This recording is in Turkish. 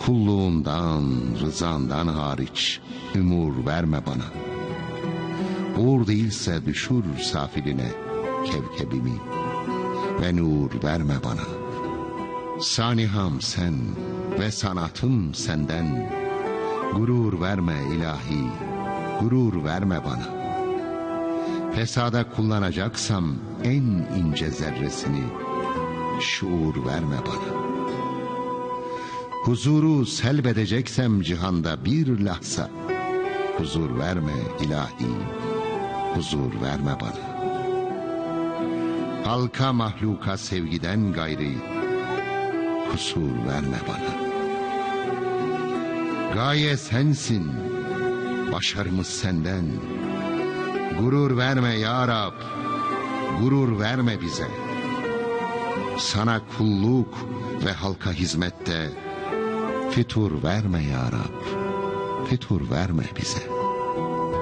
Kulluğundan, rızandan hariç ümur verme bana. Uğur değilse düşür safiline kevkebimi ve nur verme bana. Saniham sen ve sanatım senden. Gurur verme ilahi, gurur verme bana. Fesada kullanacaksam en ince zerresini, şuur verme bana. Huzuru selbedeceksem cihanda bir lahza, huzur verme ilahi, huzur verme bana. Halka mahluka sevgiden gayri, kusur verme bana. Gaye sensin, başarımız senden. Gurur verme ya Rab, gurur verme bize. Sana kulluk ve halka hizmette fütur verme ya Rab, fütur verme bize.